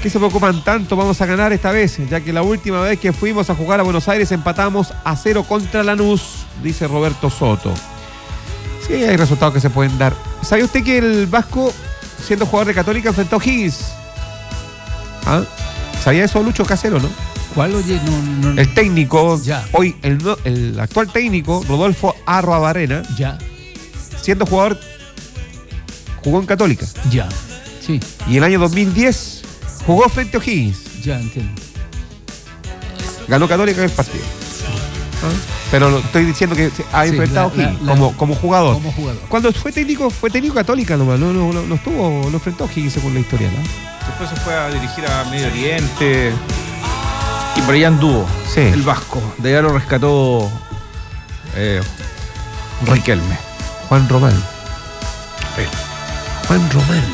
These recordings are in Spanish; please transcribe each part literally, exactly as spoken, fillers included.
¿Qué se preocupan tanto? Vamos a ganar esta vez, ya que la última vez que fuimos a jugar a Buenos Aires empatamos a cero contra Lanús, dice Roberto Soto. Sí, hay resultados que se pueden dar. ¿Sabe usted que el Vasco, siendo jugador de Católica, enfrentó a O'Higgins? ¿Ah? ¿Sabía eso, Lucho Casero, no? ¿Cuál, oye? No, no, el técnico, ya. hoy, el, el actual técnico, Rodolfo Arruabarrena, ya. siendo jugador, jugó en Católica. Ya, sí. Y el año dos mil diez jugó frente a O'Higgins. Ya, entiendo. Ganó Católica en el partido. ¿Ah? Pero lo, estoy diciendo que ha sí, enfrentado a O'Higgins como, como jugador. Como jugador. Cuando fue técnico, fue técnico Católica nomás, no, no, no, no estuvo, lo enfrentó a O'Higgins según la historia, ¿no? Después se fue a dirigir a Medio Oriente y por ahí anduvo, sí. El Vasco. De allá lo rescató eh, Riquelme. Juan Román. Él. Juan Román.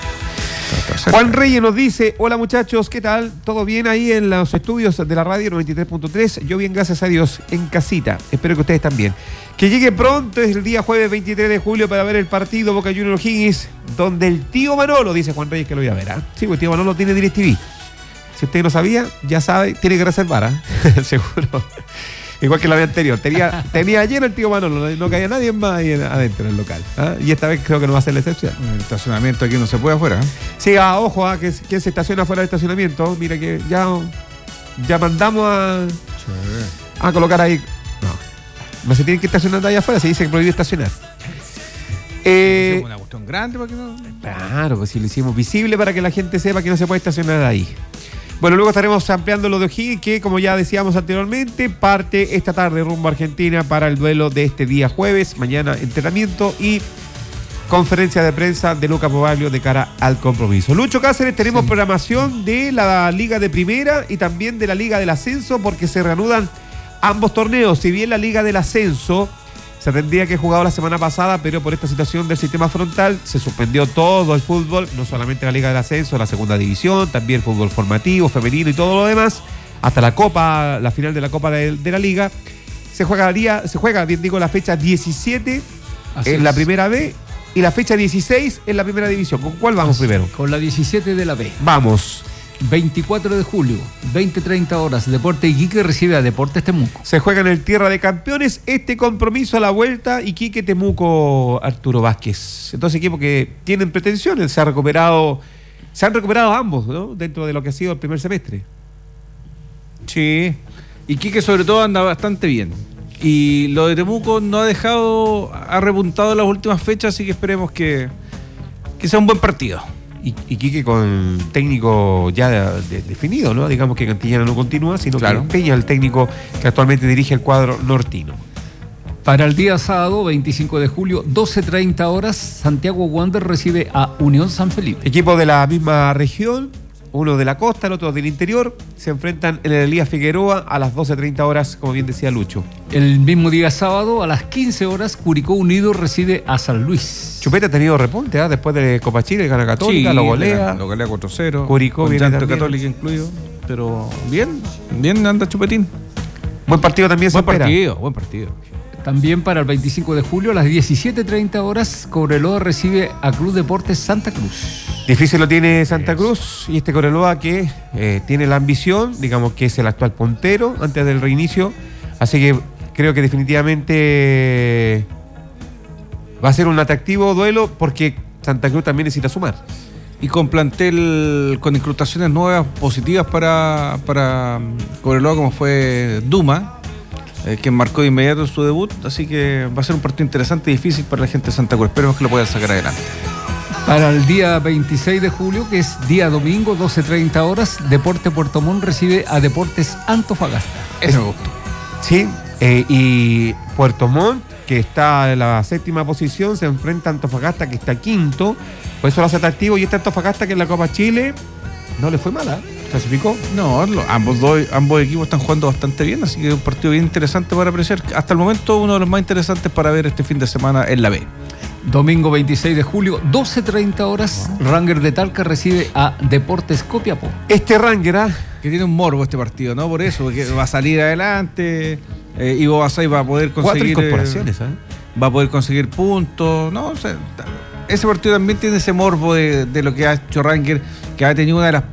Juan Reyes nos dice: hola muchachos, ¿qué tal? ¿Todo bien ahí en los estudios de la radio noventa y tres punto tres? Yo bien, gracias a Dios, en casita. Espero que ustedes también. Que llegue pronto, es el día jueves veintitrés de julio para ver el partido Boca Juniors O'Higgins, donde el tío Manolo, dice Juan Reyes que lo voy a ver. ¿eh? Sí, pues el tío Manolo tiene DirecTV. Si usted no sabía, ya sabe, tiene que reservar, ¿eh? Seguro. Igual que la vez anterior. Tenía, tenía lleno el tío Manolo, no, no caía nadie más ahí adentro del local. ¿Ah? Y esta vez creo que no va a ser la excepción. El estacionamiento aquí no se puede afuera. ¿eh? Sí, ah, ojo, ah, que, que se estaciona fuera del estacionamiento. Mira que ya, ya mandamos a, sí. a colocar ahí. No, no se tienen que estacionar allá afuera, se dice que prohíbe estacionar. Eh, una cuestión grande para que no. Claro, pues si lo hicimos visible para que la gente sepa que no se puede estacionar ahí. Bueno, luego estaremos ampliando lo de O'Higgins, que como ya decíamos anteriormente, parte esta tarde rumbo a Argentina para el duelo de este día jueves. Mañana entrenamiento y conferencia de prensa de Luca Pobaglio de cara al compromiso. Lucho Cáceres, tenemos sí. programación de la Liga de Primera y también de la Liga del Ascenso, porque se reanudan ambos torneos. Si bien la Liga del Ascenso se tendría que haber jugado la semana pasada, pero por esta situación del sistema frontal se suspendió todo el fútbol, no solamente la Liga del Ascenso, la segunda división, también el fútbol formativo, femenino y todo lo demás, hasta la Copa, la final de la Copa de, de la Liga. Se jugaría, se juega, bien digo, la fecha diecisiete Así en es. la primera B y la fecha dieciséis en la primera división. ¿Con cuál vamos Así, primero? Con la diecisiete de la B. Vamos. veinticuatro de julio, veinte treinta horas, Deportes Iquique recibe a Deportes Temuco. Se juega en el Tierra de Campeones este compromiso a la vuelta, Iquique Temuco, Arturo Vázquez. Entonces equipos que tienen pretensiones, se ha recuperado, se han recuperado ambos, ¿no? Dentro de lo que ha sido el primer semestre. Sí, Iquique sobre todo anda bastante bien. Y lo de Temuco no ha dejado, ha repuntado en las últimas fechas, así que esperemos que, que sea un buen partido. Y Iquique con técnico ya de, de, definido, ¿no? Digamos que Cantillana no continúa, sino claro. que Peña, el técnico que actualmente dirige el cuadro nortino. Para el día sábado, veinticinco de julio, doce treinta horas, Santiago Wander recibe a Unión San Felipe. Equipos de la misma región, uno de la costa, el otro del interior, se enfrentan en el Elías Figueroa a las doce treinta horas, como bien decía Lucho. El mismo día sábado, a las quince horas, Curicó Unido recibe a San Luis. Chupete ha tenido repunte, ¿eh? Después de Copa Chile, gana Católica, sí, lo golea. Lo golea cuatro cero. Curicó viene también. Católica incluido. Pero bien, bien anda Chupetín. Buen partido también se Buen espera. partido, buen partido. También para el veinticinco de julio, a las diecisiete treinta horas, Cobreloa recibe a Club Deportes Santa Cruz. Difícil lo tiene Santa Cruz y este Cobreloa que eh, tiene la ambición, digamos que es el actual puntero antes del reinicio, así que creo que definitivamente va a ser un atractivo duelo porque Santa Cruz también necesita sumar. Y con plantel, con incrustaciones nuevas, positivas para, para Cobreloa, como fue Duma, eh, que marcó de inmediato su debut, así que va a ser un partido interesante y difícil para la gente de Santa Cruz. Esperemos que lo puedan sacar adelante. Para el día veintiséis de julio, que es día domingo, doce treinta horas, Deporte Puerto Montt recibe a Deportes Antofagasta. Eso me gustó. Sí, eh, y Puerto Montt, que está en la séptima posición, se enfrenta a Antofagasta, que está quinto, por eso lo hace atractivo, y este Antofagasta, que en la Copa Chile no le fue mala, clasificó. No, lo, ambos, dos, ambos equipos están jugando bastante bien, así que es un partido bien interesante para apreciar. Hasta el momento uno de los más interesantes para ver este fin de semana en la B. Domingo veintiséis de julio, doce treinta horas, Ranger de Talca recibe a Deportes Copiapó. Este Ranger, ¿ah? Que tiene un morbo este partido, ¿no? Por eso, porque va a salir adelante, eh, Ivo Basay va a poder conseguir... Cuatro incorporaciones, ¿eh? Va a poder conseguir puntos, ¿no? O sea, ese partido también tiene ese morbo de, de lo que ha hecho Ranger, que ha tenido una de las